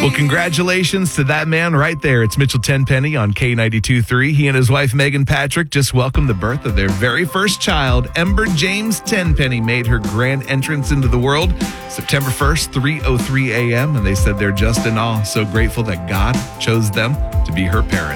Well, congratulations to that man right there. It's Mitchell Tenpenny on K92.3. He and his wife, Megan Patrick, just welcomed the birth of their very first child. Ember James Tenpenny made her grand entrance into the world September 1st, 3:03 a.m., and they said they're just in awe, so grateful that God chose them to be her parents.